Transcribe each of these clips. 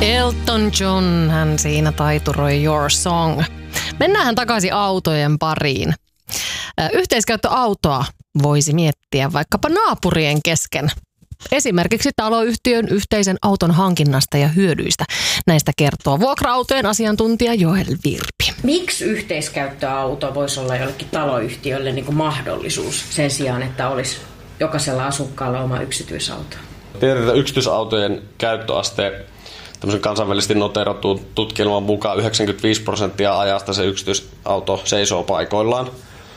Elton John, hän siinä taituroi Your Song. Mennään takaisin autojen pariin. Yhteiskäyttöautoa voisi miettiä vaikkapa naapurien kesken. Esimerkiksi taloyhtiön yhteisen auton hankinnasta ja hyödyistä. Näistä kertoo vuokra-autojen asiantuntija Joel Virpi. Miksi yhteiskäyttöauto voisi olla jollekin taloyhtiölle niin kuin mahdollisuus sen sijaan, että olisi jokaisella asukkaalla oma yksityisauto? Tiedetään, että yksityisautojen käyttöaste tämmöisen kansainvälisesti noteeratun tutkielman mukaan 95% ajasta se yksityisauto seisoo paikoillaan.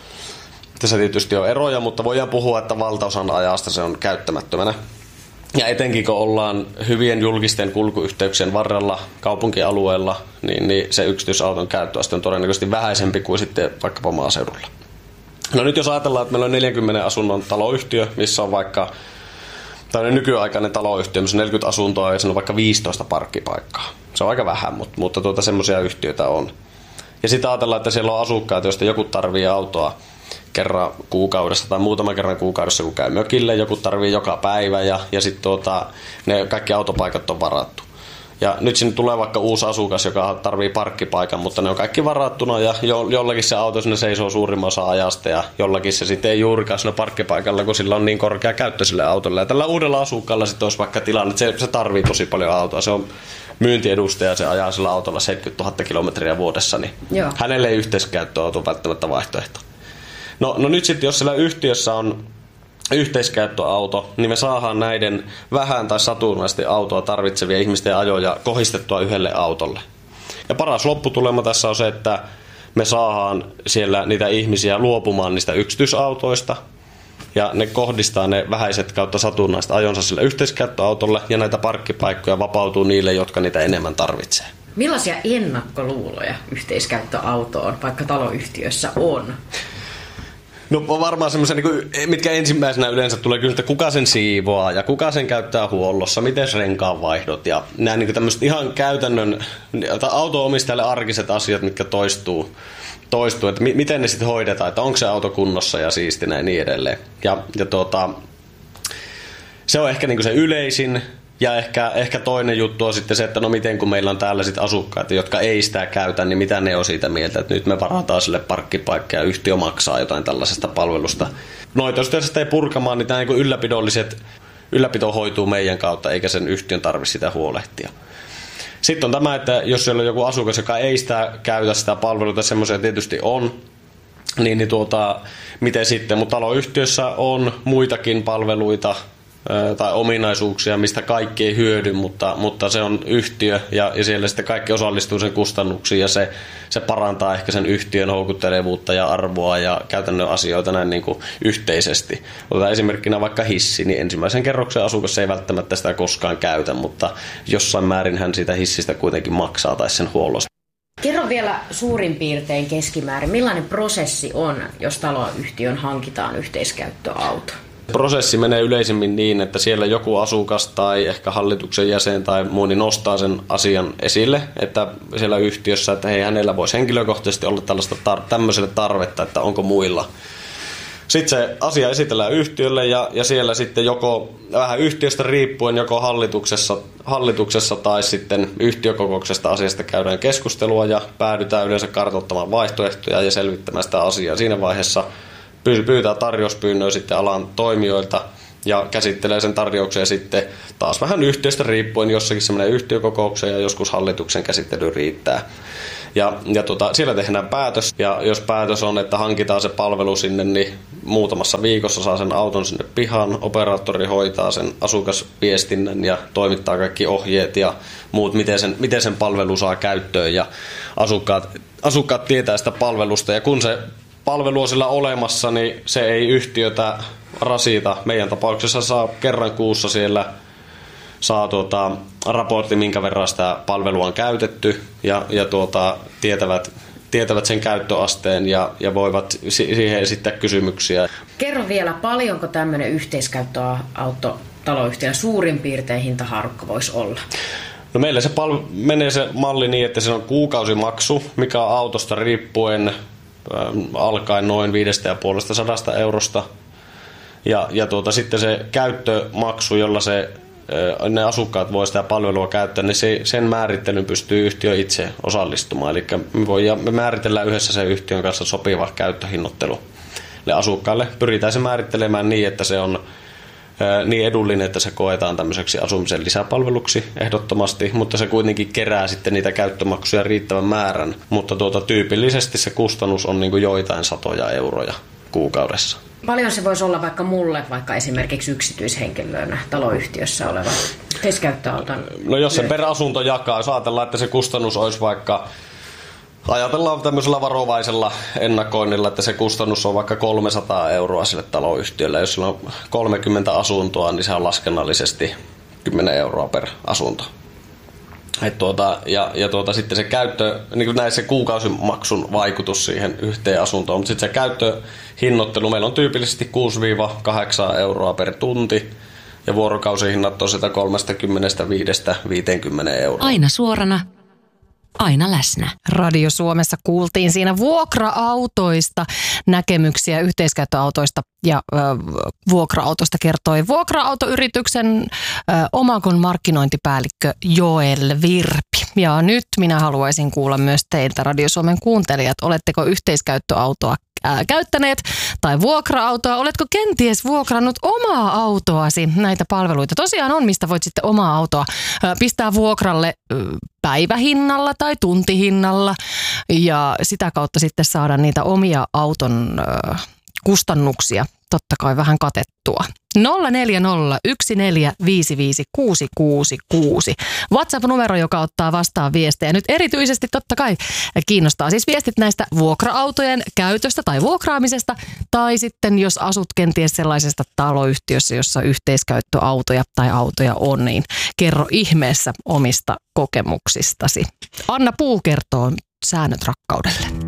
Tässä tietysti on eroja, mutta voidaan puhua, että valtaosan ajasta se on käyttämättömänä. Ja etenkin kun ollaan hyvien julkisten kulkuyhteyksien varrella kaupunkialueella, niin se yksityisauton käyttöaste on todennäköisesti vähäisempi kuin sitten vaikkapa maaseudulla. No nyt jos ajatellaan, että meillä on 40 asunnon taloyhtiö, missä on vaikka tällainen nykyaikainen taloyhtiö, missä on 40 asuntoa ja siinä on vaikka 15 parkkipaikkaa. Se on aika vähän, mutta semmoisia yhtiöitä on. Ja sitten ajatellaan, että siellä on asukkaita, joista joku tarvitsee autoa kerran kuukaudessa tai muutaman kerran kuukaudessa, kun käy mökille. Joku tarvitsee joka päivä ja sitten ne kaikki autopaikat on varattu. Ja nyt sinne tulee vaikka uusi asukas, joka tarvitsee parkkipaikan, mutta ne on kaikki varattuna ja jollakin se auto sinne seisoo suurimman osa ajasta ja jollakin se sitten ei juurikaan siinä parkkipaikalla, kun sillä on niin korkea käyttö sille autolle. Ja tällä uudella asukkaalla sitten olisi vaikka tilanne, että se tarvitsee tosi paljon autoa. Se on myyntiedustaja, se ajaa sillä autolla 70 000 kilometriä vuodessa, niin joo, hänelle ei yhteiskäyttöauto välttämättä vaihtoehto. No nyt sitten, jos siellä yhtiössä on yhteiskäyttöauto, niin me saadaan näiden vähän tai satunnaisesti autoa tarvitsevia ihmisten ajoja kohdistettua yhdelle autolle. Ja paras lopputulema tässä on se, että me saadaan siellä niitä ihmisiä luopumaan niistä yksityisautoista, ja ne kohdistaa ne vähäiset kautta satunnaiset ajonsa sille yhteiskäyttöautolle, ja näitä parkkipaikkoja vapautuu niille, jotka niitä enemmän tarvitsee. Millaisia ennakkoluuloja yhteiskäyttöautoon vaikka taloyhtiössä on? No varmaan semmoisia, mitkä ensimmäisenä yleensä tulee kyllä, että kuka sen siivoaa ja kuka sen käyttää huollossa, miten renkaanvaihdot ja nämä niin tämmöiset ihan käytännön auto-omistajalle arkiset asiat, mitkä toistuu, että miten ne sitten hoidetaan, että onko se auto kunnossa ja siistinä ja niin edelleen. Se on ehkä niin se yleisin. Ja ehkä toinen juttu on sitten se, että no miten kun meillä on täällä sitten asukkaita, jotka ei sitä käytä, niin mitä ne on siitä mieltä, että nyt me varataan sille parkkipaikka ja yhtiö maksaa jotain tällaisesta palvelusta. Noita jos sitä ei purkamaan, niin tämä niin ylläpito hoituu meidän kautta, eikä sen yhtiön tarvitse sitä huolehtia. Sitten on tämä, että jos siellä on joku asukas, joka ei sitä käytä sitä palveluita, semmoisia tietysti on, niin miten sitten, mutta taloyhtiössä on muitakin palveluita, tai ominaisuuksia, mistä kaikki ei hyödy, mutta se on yhtiö ja siellä sitten kaikki osallistuu sen kustannuksiin ja se parantaa ehkä sen yhtiön houkuttelevuutta ja arvoa ja käytännön asioita näin niin kuin yhteisesti. Otetaan esimerkkinä vaikka hissi, niin ensimmäisen kerroksen asukas ei välttämättä sitä koskaan käytä, mutta jossain määrin hän siitä hissistä kuitenkin maksaa tai sen huollosta. Kerro vielä suurin piirtein keskimäärin, millainen prosessi on, jos taloyhtiön hankitaan yhteiskäyttöauto? Prosessi menee yleisimmin niin, että siellä joku asukas tai ehkä hallituksen jäsen tai muu niin nostaa sen asian esille, että siellä yhtiössä, että hei, hänellä voisi henkilökohtaisesti olla tämmöiselle tarvetta, että onko muilla. Sitten se asia esitellään yhtiölle ja siellä sitten joko vähän yhtiöstä riippuen joko hallituksessa tai sitten yhtiökokouksesta asiasta käydään keskustelua ja päädytään yleensä kartoittamaan vaihtoehtoja ja selvittämään sitä asiaa. Siinä vaiheessa pyytää tarjouspyynnöä sitten alan toimijoilta ja käsittelee sen tarjouksen ja sitten taas vähän yhtiöstä riippuen jossakin semmoinen yhtiökokoukseen ja joskus hallituksen käsittely riittää. Ja siellä tehdään päätös ja jos päätös on, että hankitaan se palvelu sinne, niin muutamassa viikossa saa sen auton sinne pihaan. Operaattori hoitaa sen asukasviestinnän ja toimittaa kaikki ohjeet ja muut, miten sen palvelu saa käyttöön ja asukkaat tietää sitä palvelusta ja kun se palvelu on sillä olemassa, niin se ei yhtiötä rasita. Meidän tapauksessa saa kerran kuussa siellä raportti, minkä verran sitä palvelua on käytetty ja tietävät sen käyttöasteen ja voivat siihen esittää kysymyksiä. Kerro vielä, paljonko tämmöinen yhteiskäyttöauto taloyhtiön suurin piirtein hintahaarukka voisi olla? No meillä se menee se malli niin, että se on kuukausimaksu, mikä on autosta riippuen alkaen noin 550 eurosta. Ja sitten se käyttömaksu, jolla se ne asukkaat voi sitä palvelua käyttää, niin sen määrittelyn pystyy yhtiö itse osallistumaan. Eli me määritellään yhdessä sen yhtiön kanssa sopiva käyttöhinnoittelu asukkaille. Pyritään se määrittelemään niin, että se on niin edullinen, että se koetaan tämmöiseksi asumisen lisäpalveluksi ehdottomasti, mutta se kuitenkin kerää sitten niitä käyttömaksuja riittävän määrän. Mutta tyypillisesti se kustannus on niin kuin joitain satoja euroja kuukaudessa. Paljon se voisi olla vaikka esimerkiksi yksityishenkilönä taloyhtiössä oleva yhteiskäyttöauton? No jos se per asunto jakaa, jos ajatellaan, että se kustannus olisi vaikka, ajatellaan tämmöisellä varovaisella ennakoinnilla, että se kustannus on vaikka 300 euroa sille taloyhtiölle. Jos sillä on 30 asuntoa, niin se on laskennallisesti 10 euroa per asunto. Sitten se käyttö, niin kuin näin se kuukausimaksun vaikutus siihen yhteen asuntoon, mutta sitten se käyttöhinnoittelu, meillä on tyypillisesti 6-8 euroa per tunti ja vuorokausihinnat on sitä 35-50 euroa. Aina suorana, aina läsnä. Radio Suomessa kuultiin siinä vuokra-autoista näkemyksiä yhteiskäyttöautoista ja vuokra-autosta kertoi vuokra-autoyrityksen Omakon markkinointipäällikkö Joel Virpi. Ja nyt minä haluaisin kuulla myös teiltä Radio Suomen kuuntelijat. Oletteko yhteiskäyttöautoa käyttäneet tai vuokra-autoa? Oletko kenties vuokrannut omaa autoasi näitä palveluita? Tosiaan on, mistä voit sitten omaa autoa pistää vuokralle päivähinnalla tai tuntihinnalla ja sitä kautta sitten saada niitä omia auton kustannuksia totta kai vähän katettua. 0401455666. WhatsApp-numero, joka ottaa vastaan viestejä. Nyt erityisesti totta kai kiinnostaa siis viestit näistä vuokra-autojen käytöstä tai vuokraamisesta. Tai sitten jos asut kenties sellaisesta taloyhtiössä, jossa yhteiskäyttöautoja tai autoja on, niin kerro ihmeessä omista kokemuksistasi. Anna Puu kertoo säännöt rakkaudelle.